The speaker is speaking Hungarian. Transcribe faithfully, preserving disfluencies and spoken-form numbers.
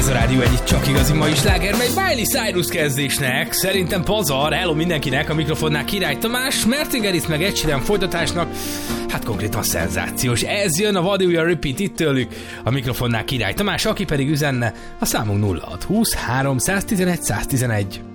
Ez a rádió egyik csak igazi mai sláger, megy Miley Cyrus kezdésnek. Szerintem pazar, hello mindenkinek, a mikrofonnál Király Tamás, Mertingeris meg Ed Sheeran folytatásnak. Hát konkrétan szenzációs. Ez jön a What Do You Repeat itt tőlük, a mikrofonnál Király Tamás, aki pedig üzenne a számunk nulla hat húsz három tizenegy száz tizenegy.